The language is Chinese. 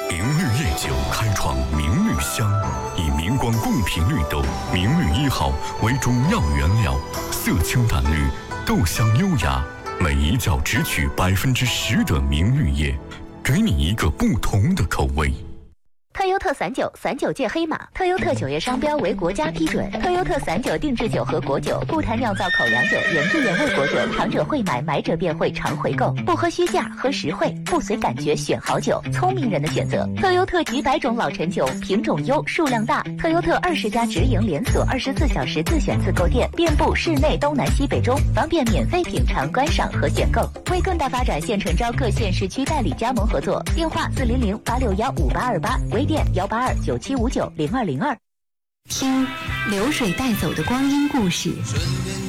明绿夜酒开创明绿香，以明光贡品绿豆明绿1号为主要原料，色清淡绿，豆香优雅，每一角只取10%的明绿叶，给你一个不同的口味。 特优特散酒，散酒界黑马。特优特酒业商标为国家批准。特优特散酒定制酒和果酒，不谈酿造口粮酒，原汁原味果酒，尝者会买，买者便会常回购。不喝虚价，喝实惠，不随感觉选好酒，聪明人的选择。特优特几百种老陈酒，品种优，数量大。特优特20家直营连锁，24小时自选自购店，遍布市内东南西北中，方便免费品尝、观赏和选购。为更大发展，现诚招各县市区代理加盟合作，电话400-861-5828，微店182-9759-0202。 听流水带走的光阴故事，